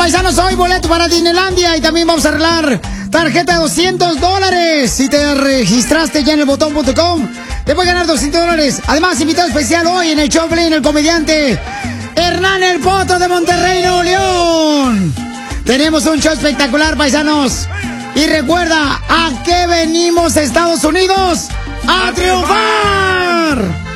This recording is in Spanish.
paisanos, hoy boleto para Disneylandia y también vamos a arreglar tarjeta de $200. Si te registraste ya en elbotón.com, te puedes ganar $200. Además, invitado especial hoy en el show, el comediante Hernán El Potro de Monterrey, Nuevo León. Tenemos un show espectacular, paisanos. Y recuerda, ¿a qué venimos, Estados Unidos? ¡A triunfar!